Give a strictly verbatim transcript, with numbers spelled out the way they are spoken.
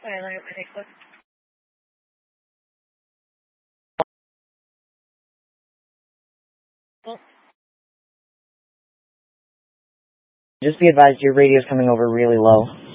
Sorry, let me put it close. Just be advised your radio is coming over really low.